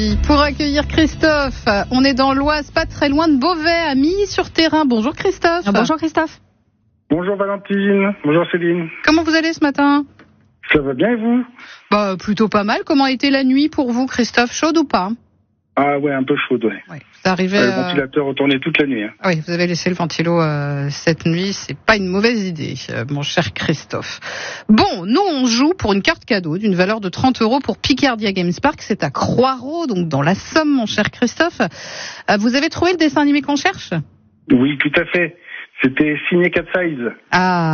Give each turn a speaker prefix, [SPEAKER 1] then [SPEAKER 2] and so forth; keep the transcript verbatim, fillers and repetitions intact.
[SPEAKER 1] Pour accueillir Christophe, on est dans l'Oise, pas très loin de Beauvais, à Milly-sur-Terrain. Bonjour Christophe.
[SPEAKER 2] Ah, bonjour Christophe.
[SPEAKER 3] Bonjour Valentine, bonjour Céline.
[SPEAKER 1] Comment vous allez ce matin?
[SPEAKER 3] Ça va bien et vous?
[SPEAKER 1] Bah plutôt pas mal. Comment a été la nuit pour vous Christophe? Chaude ou pas?
[SPEAKER 3] Ah ouais, un peu chaude, ouais.
[SPEAKER 1] Oui, vous arrivez.
[SPEAKER 3] Le
[SPEAKER 1] euh...
[SPEAKER 3] ventilateur retourné toute la nuit. Hein.
[SPEAKER 1] Oui, vous avez laissé le ventilo euh, cette nuit, c'est pas une mauvaise idée, euh, mon cher Christophe. Bon, nous on joue pour une carte cadeau d'une valeur de trente euros pour Picardia Games Park, c'est à Croix-Ros, donc dans la Somme, mon cher Christophe. Euh, vous avez trouvé le dessin animé qu'on cherche?
[SPEAKER 3] Oui, tout à fait. C'était signé Cat Size.
[SPEAKER 1] Ah.